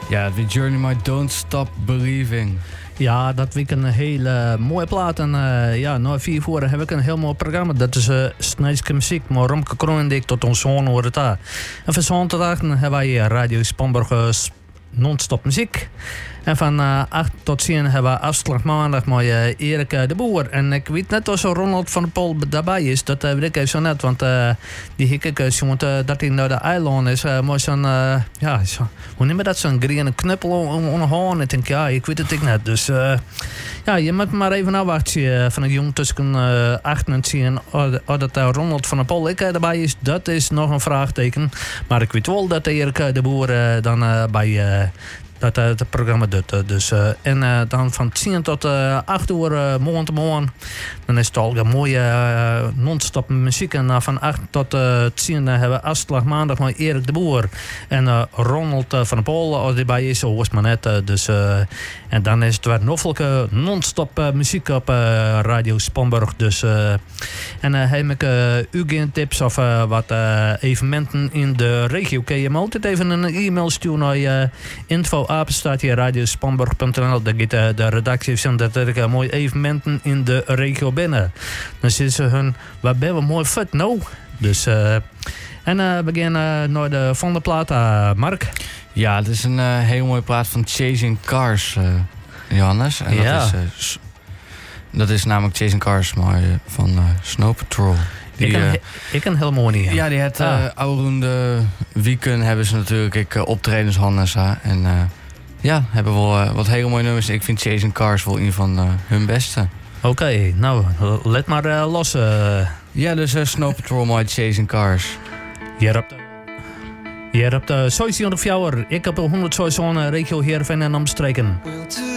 Ja, The Journey My Don't Stop Believing. Ja, dat vind ik een hele mooie plaat. En na 4 uur heb ik een heel mooi programma. Dat is Snijske muziek. Maar Romke Kroon en ik tot ons zoon horen het daar. En van zondag hebben wij Radio Spanborg non-stop muziek. En van 8 tot 10 hebben we afslag maandag met Erik de Boer. En ik weet net als Ronald van der Pol daarbij is. Dat weet ik even zo net. Want die hik zo'n dat hij naar de eiland is. Maar zo'n, hoe noem je dat? Zo'n groene knuppel onderhouden. Ik denk, ik weet het net. Dus je moet maar even afwachten van een jong tussen 8 en 10. Of dat Ronald van der Pol daarbij is, dat is nog een vraagteken. Maar ik weet wel dat Erik de Boer dan bij... dat het programma doet. Dus, en dan van 10 tot 8 uur morgen te morgen. Dan is het al een mooie non-stop muziek. En van 8 tot 10 hebben we afslag maandag met Erik de Boer. En Ronald van der Pol, als die bij is, zo was maar net. En dan is het weer noffelijke non-stop muziek op Radio Spanborg. Dus, en heb ik u geen tips of wat evenementen in de regio. Kun je me altijd even een e-mail sturen naar info@radiospanborg.nl. Daar gaat de redactie van dat er mooie evenementen in de regio binnen. Dan zitten ze hun, wat ben we mooi fit nou. Dus, en we gaan naar de volgende plaat, Mark. Ja, het is een heel mooie plaat van Chasing Cars, Johannes. En dat is namelijk Chasing Cars, maar van Snow Patrol. Ik ken heel mooi niet. Ja, die het oude weekend hebben ze natuurlijk optredens Hannes. En hebben wel wat hele mooie nummers. Ik vind Chasing Cars wel een van hun beste. Oké, nou, let maar los. Ja, dus Snow Patrol met Chasing Cars. Je hebt sowieso nog 4 uur. Ik heb 100 sowieso regio Heerenveen en omstreken.